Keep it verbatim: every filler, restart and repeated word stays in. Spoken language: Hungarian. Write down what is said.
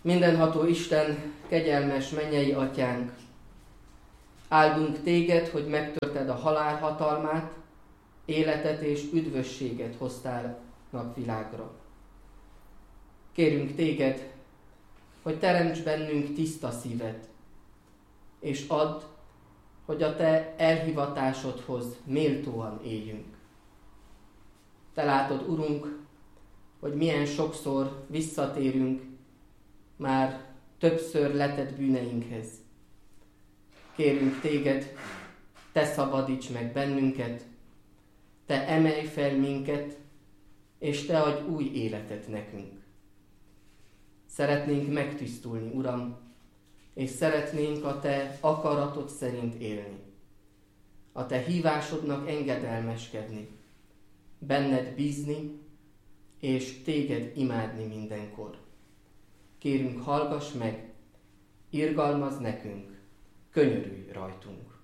Mindenható Isten, kegyelmes mennyei atyánk, áldunk téged, hogy megtörted a halál hatalmát, életet és üdvösséget hoztál napvilágra. Kérünk téged, hogy teremts bennünk tiszta szívet, és add, hogy a te elhivatásodhoz méltóan éljünk. Te látod, Urunk, hogy milyen sokszor visszatérünk már többször letett bűneinkhez. Kérünk téged, te szabadíts meg bennünket, te emelj fel minket, és te adj új életet nekünk. Szeretnénk megtisztulni, Uram, és szeretnénk a te akaratod szerint élni. A te hívásodnak engedelmeskedni, benned bízni, és téged imádni mindenkor. Kérünk, hallgass meg, irgalmazz nekünk, könyörülj rajtunk.